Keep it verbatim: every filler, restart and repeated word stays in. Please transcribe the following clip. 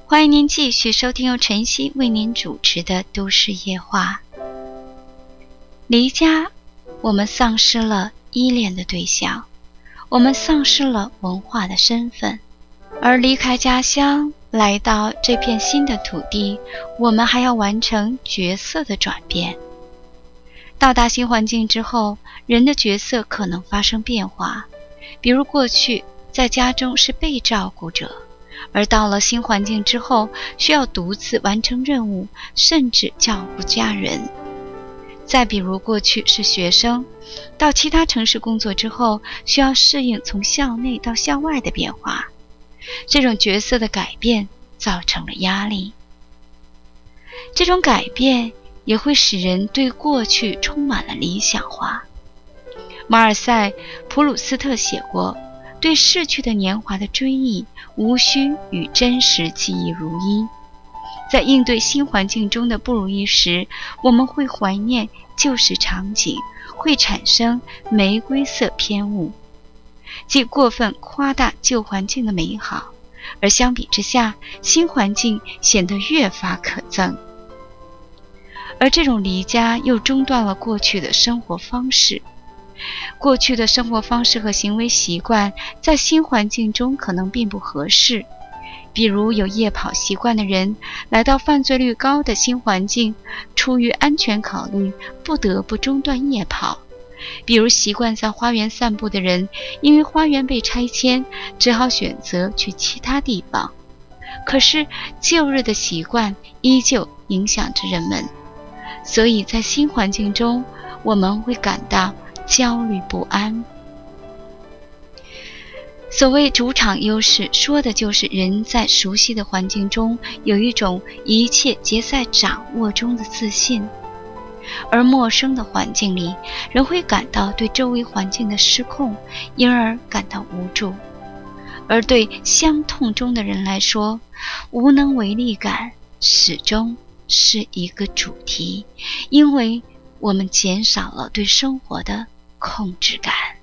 欢迎您继续收听由晨曦为您主持的都市夜话。离家，我们丧失了依恋的对象，我们丧失了文化的身份，而离开家乡来到这片新的土地，我们还要完成角色的转变。到达新环境之后，人的角色可能发生变化，比如过去在家中是被照顾者，而到了新环境之后，需要独自完成任务，甚至照顾家人。再比如过去是学生，到其他城市工作之后，需要适应从校内到校外的变化。这种角色的改变造成了压力，这种改变也会使人对过去充满了理想化。马尔塞·普鲁斯特写过，对逝去的年华的追忆，无需与真实记忆如一。在应对新环境中的不如意时，我们会怀念旧时场景，会产生玫瑰色偏误，即过分夸大旧环境的美好，而相比之下，新环境显得越发可憎。而这种离家又中断了过去的生活方式，过去的生活方式和行为习惯在新环境中可能并不合适。比如有夜跑习惯的人来到犯罪率高的新环境，出于安全考虑不得不中断夜跑。比如习惯在花园散步的人，因为花园被拆迁，只好选择去其他地方。可是旧日的习惯依旧影响着人们，所以在新环境中，我们会感到焦虑不安。所谓主场优势，说的就是人在熟悉的环境中有一种一切皆在掌握中的自信，而陌生的环境里，人会感到对周围环境的失控，因而感到无助。而对伤痛中的人来说，无能为力感始终是一个主题，因为我们减少了对生活的控制感。